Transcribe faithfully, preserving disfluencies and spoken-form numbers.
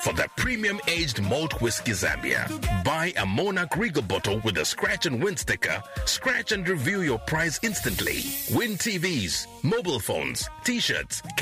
for the premium aged malt whiskey Zambia. Buy a Monarch Regal bottle with a scratch and win sticker. Scratch and review your prize instantly. Win T Vs, mobile phones, t-shirts,